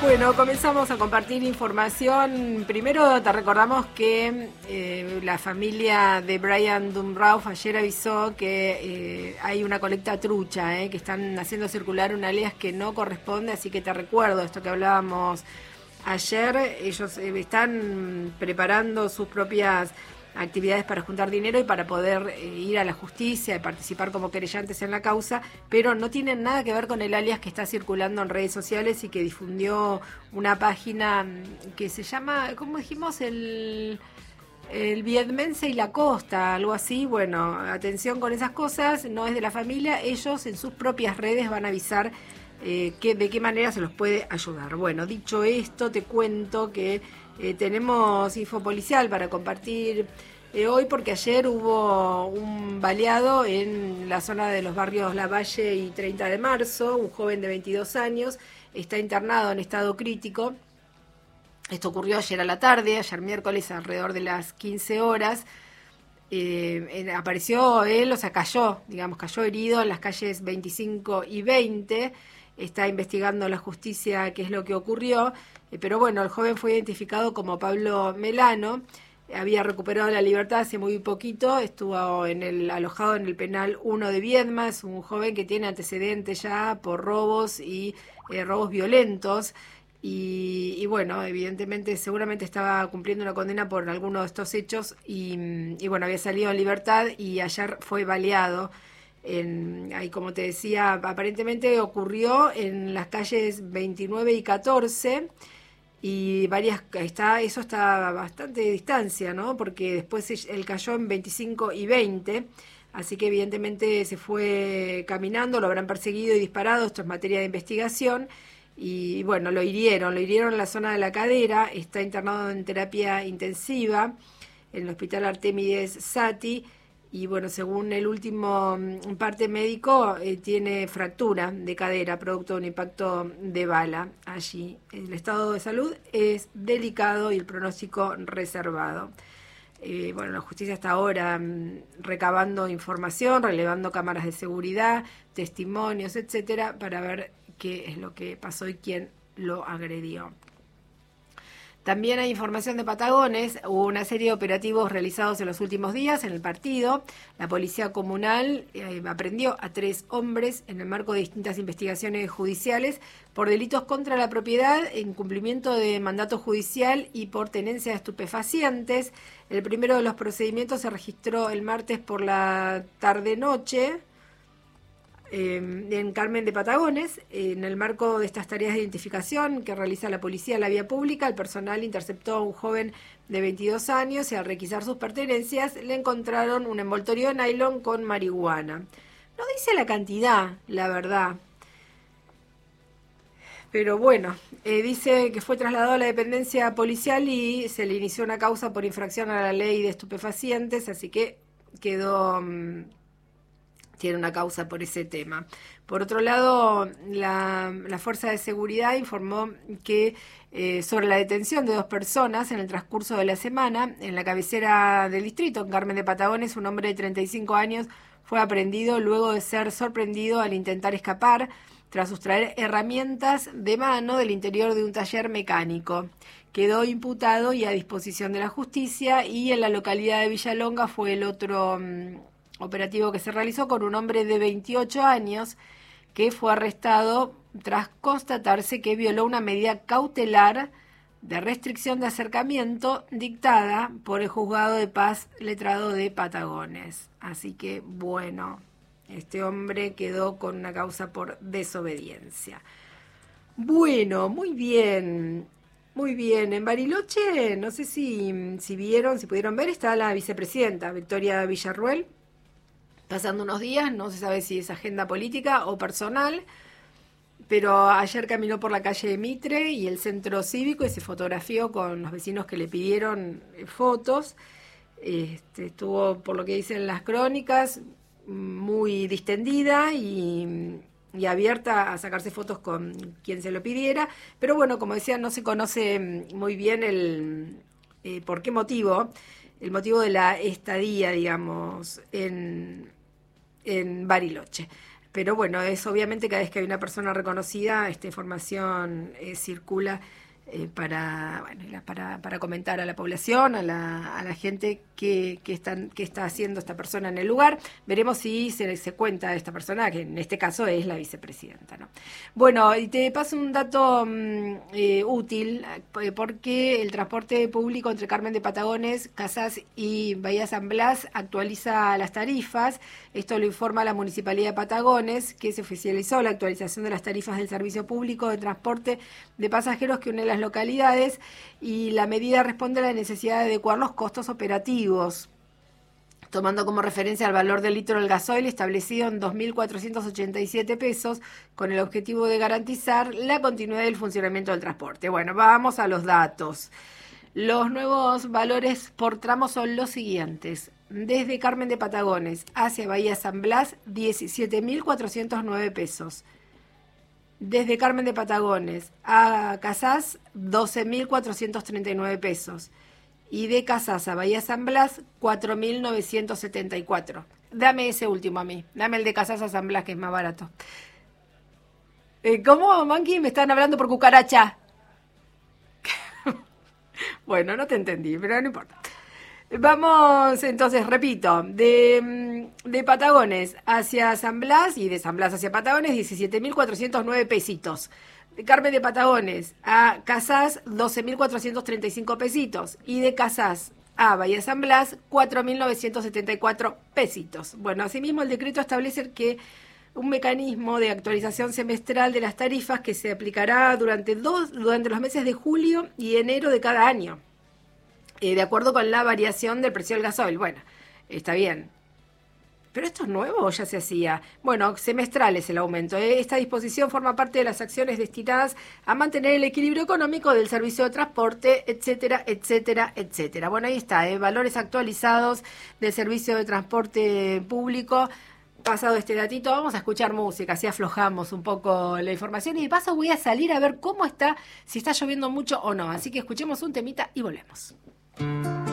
Bueno, comenzamos a compartir información. Primero te recordamos que la familia de Brian Dunrauf ayer avisó que hay una colecta trucha, que están haciendo circular un alias que no corresponde, así que te recuerdo esto que hablábamos ayer. Ellos están preparando sus propias actividades para juntar dinero y para poder ir a la justicia y participar como querellantes en la causa, pero no tienen nada que ver con el alias que está circulando en redes sociales y que difundió una página que se llama, ¿cómo dijimos? El Vietmense y la Costa, algo así. Bueno, atención con esas cosas, no es de la familia. Ellos en sus propias redes van a avisar de qué manera se los puede ayudar. Bueno, dicho esto, te cuento que tenemos info policial para compartir hoy, porque ayer hubo un baleado en la zona de los barrios Lavalle y 30 de marzo. Un joven de 22 años está internado en estado crítico. Esto ocurrió ayer a la tarde, ayer miércoles, alrededor de las 15 horas. Apareció él, o sea, cayó herido en las calles 25 y 20. Está investigando la justicia qué es lo que ocurrió, pero bueno, el joven fue identificado como Pablo Melano. Había recuperado la libertad hace muy poquito, estuvo alojado en el penal 1 de Viedma. Es un joven que tiene antecedentes ya por robos y robos violentos. Y bueno, evidentemente, seguramente estaba cumpliendo una condena por alguno de estos hechos y bueno, había salido en libertad y ayer fue baleado. Ahí, como te decía, aparentemente ocurrió en las calles 29 y 14 y eso está a bastante distancia, ¿no? Porque después él cayó en 25 y 20, así que evidentemente se fue caminando, lo habrán perseguido y disparado. Esto es materia de investigación. Y bueno, lo hirieron en la zona de la cadera. Está internado en terapia intensiva en el hospital Artemides Sati. Y bueno, según el último parte médico, tiene fractura de cadera producto de un impacto de bala allí. El estado de salud es delicado y el pronóstico reservado. Bueno, la justicia está ahora recabando información, relevando cámaras de seguridad, testimonios, etcétera, para ver qué es lo que pasó y quién lo agredió. También hay información de Patagones. Hubo una serie de operativos realizados en los últimos días en el partido. La policía comunal aprendió a 3 hombres en el marco de distintas investigaciones judiciales por delitos contra la propiedad, incumplimiento de mandato judicial y por tenencia de estupefacientes. El primero de los procedimientos se registró el martes por la tarde-noche en Carmen de Patagones. En el marco de estas tareas de identificación que realiza la policía en la vía pública, el personal interceptó a un joven de 22 años y al requisar sus pertenencias le encontraron un envoltorio de nylon con marihuana. No dice la cantidad, la verdad, pero bueno, dice que fue trasladado a la dependencia policial y se le inició una causa por infracción a la ley de estupefacientes, así que tiene una causa por ese tema. Por otro lado, la Fuerza de Seguridad informó que sobre la detención de 2 personas en el transcurso de la semana en la cabecera del distrito, en Carmen de Patagones, un hombre de 35 años fue aprehendido luego de ser sorprendido al intentar escapar tras sustraer herramientas de mano del interior de un taller mecánico. Quedó imputado y a disposición de la justicia, y en la localidad de Villalonga fue el otro operativo que se realizó con un hombre de 28 años que fue arrestado tras constatarse que violó una medida cautelar de restricción de acercamiento dictada por el Juzgado de Paz Letrado de Patagones. Así que, bueno, este hombre quedó con una causa por desobediencia. Bueno, muy bien. Muy bien. En Bariloche, no sé si pudieron ver, está la vicepresidenta Victoria Villarruel pasando unos días. No se sabe si es agenda política o personal, pero ayer caminó por la calle de Mitre y el centro cívico y se fotografió con los vecinos que le pidieron fotos. Estuvo, por lo que dicen las crónicas, muy distendida y abierta a sacarse fotos con quien se lo pidiera, pero bueno, como decía, no se conoce muy bien por qué motivo, el motivo de la estadía, digamos, en Bariloche. pero bueno, es obviamente cada vez que hay una persona reconocida, esta información circula para comentar a la población, a la gente qué está haciendo esta persona en el lugar. Veremos si se cuenta a esta persona, que en este caso es la vicepresidenta, ¿no? Bueno, y te paso un dato útil, porque el transporte público entre Carmen de Patagones, Casas y Bahía San Blas actualiza las tarifas. Esto lo informa la Municipalidad de Patagones, que se oficializó la actualización de las tarifas del servicio público de transporte de pasajeros que une las localidades, y la medida responde a la necesidad de adecuar los costos operativos, tomando como referencia el valor del litro del gasoil establecido en 2.487 pesos, con el objetivo de garantizar la continuidad del funcionamiento del transporte. Bueno, vamos a los datos. Los nuevos valores por tramo son los siguientes. Desde Carmen de Patagones hacia Bahía San Blas, 17.409 pesos. Desde Carmen de Patagones a Casas, 12.439 pesos. Y de Casas a Bahía San Blas, 4.974. Dame ese último a mí. Dame el de Casas a San Blas, que es más barato. ¿Cómo, Monkey? Me están hablando por cucaracha. Bueno, no te entendí, pero no importa. Vamos, entonces, repito, de Patagones hacia San Blas y de San Blas hacia Patagones, 17.409 pesitos. De Carmen de Patagones a Casas, 12.435 pesitos. Y de Casas a Bahía San Blas, 4.974 pesitos. Bueno, asimismo, el decreto establece que un mecanismo de actualización semestral de las tarifas que se aplicará durante los meses de julio y enero de cada año, de acuerdo con la variación del precio del gasoil. Bueno, está bien. ¿Pero esto es nuevo o ya se hacía? Bueno, semestral es el aumento. Esta disposición forma parte de las acciones destinadas a mantener el equilibrio económico del servicio de transporte, etcétera, etcétera, etcétera. Bueno, ahí está, valores actualizados del servicio de transporte público. Pasado este datito, vamos a escuchar música, así aflojamos un poco la información, y de paso voy a salir a ver cómo está, si está lloviendo mucho o no. Así que escuchemos un temita y volvemos.